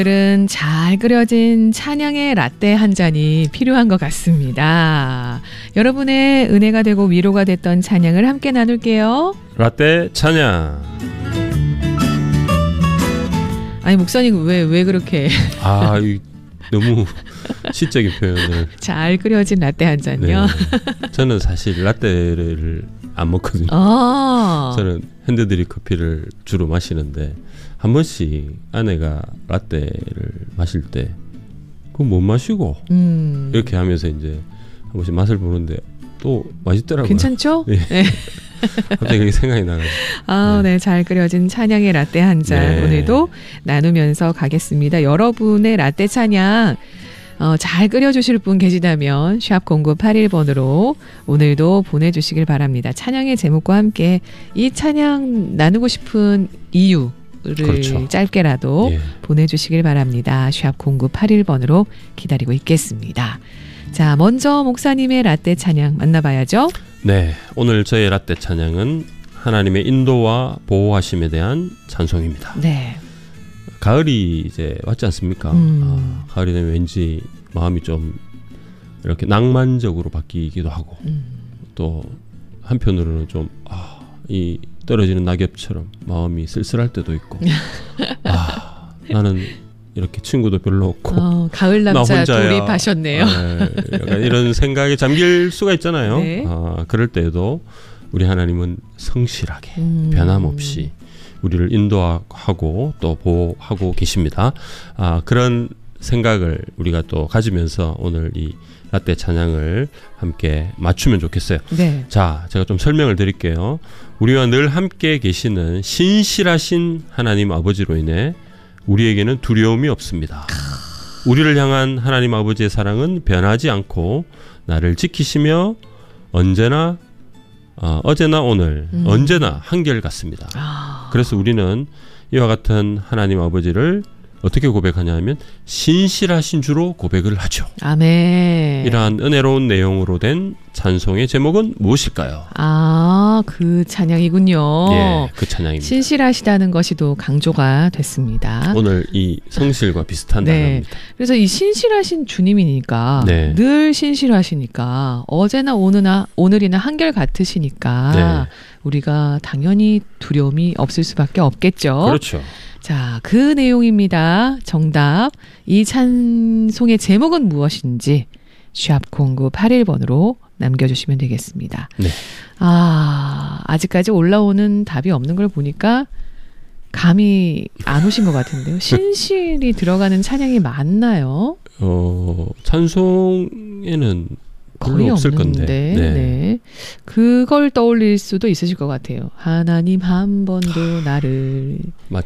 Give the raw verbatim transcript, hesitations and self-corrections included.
오늘은 잘 끓여진 찬양의 라떼 한 잔이 필요한 것 같습니다. 여러분의 은혜가 되고 위로가 됐던 찬양을 함께 나눌게요. 라떼 찬양. 아니 목사님 왜, 왜 그렇게 아, 이, 너무 시적인 표현을. 잘 끓여진 라떼 한 잔요. 네. 저는 사실 라떼를 안 먹거든요. 아~ 저는 핸드드립 커피를 주로 마시는데 한 번씩 아내가 라떼를 마실 때 그거 못 마시고 음. 이렇게 하면서 이제 한 번씩 맛을 보는데 또 맛있더라고요. 괜찮죠? 네. 네. 갑자기 그게 생각이 나가지고. 아, 네. 네. 잘 끓여진 찬양의 라떼 한 잔 네. 오늘도 나누면서 가겠습니다. 여러분의 라떼 찬양 어, 잘 끓여주실 분 계시다면 샵 공구팔일 번으로 오늘도 보내주시길 바랍니다. 찬양의 제목과 함께 이 찬양 나누고 싶은 이유를 그렇죠. 짧게라도 예. 보내주시길 바랍니다. 샵 공구팔일 번으로 기다리고 있겠습니다. 자, 먼저 목사님의 라떼 찬양 만나봐야죠. 네, 오늘 저의 라떼 찬양은 하나님의 인도와 보호하심에 대한 찬송입니다. 네. 가을이 이제 왔지 않습니까? 음. 아, 가을이 되면 왠지 마음이 좀 이렇게 낭만적으로 바뀌기도 하고 음. 또 한편으로는 좀 아, 이 떨어지는 낙엽처럼 마음이 쓸쓸할 때도 있고 아, 나는 이렇게 친구도 별로 없고 어, 가을 남자 돌입하셨네요. 네, 약간 이런 생각에 잠길 수가 있잖아요. 네. 아, 그럴 때에도 우리 하나님은 성실하게 음. 변함없이 우리를 인도하고 또 보호하고 계십니다. 아, 그런 생각을 우리가 또 가지면서 오늘 이 라떼 찬양을 함께 맞추면 좋겠어요. 네. 자, 제가 좀 설명을 드릴게요. 우리와 늘 함께 계시는 신실하신 하나님 아버지로 인해 우리에게는 두려움이 없습니다. 우리를 향한 하나님 아버지의 사랑은 변하지 않고 나를 지키시며 언제나 어, 어제나 오늘 음. 언제나 한결같습니다. 아. 그래서 우리는 이와 같은 하나님 아버지를 어떻게 고백하냐 하면 신실하신 주로 고백을 하죠. 아멘. 이러한 은혜로운 내용으로 된 찬송의 제목은 무엇일까요? 아, 그 찬양이군요. 예, 그 찬양입니다. 신실하시다는 것이 또 강조가 됐습니다. 오늘 이 성실과 비슷한 네. 단어입니다. 그래서 이 신실하신 주님이니까 네. 늘 신실하시니까 어제나 오늘나, 오늘이나 한결 같으시니까 네. 우리가 당연히 두려움이 없을 수밖에 없겠죠. 그렇죠. 자, 그 내용입니다. 정답. 이 찬송의 제목은 무엇인지 샵 공구팔일 번으로 남겨주시면 되겠습니다. 네. 아, 아직까지 올라오는 답이 없는 걸 보니까 감이 안 오신 것 같은데요. 신실이 들어가는 찬양이 맞나요? 어, 찬송에는 거의 별로 없을 없는데, 건데. 네. 네. 그걸 떠올릴 수도 있으실 것 같아요. 하나님 한 번도 나를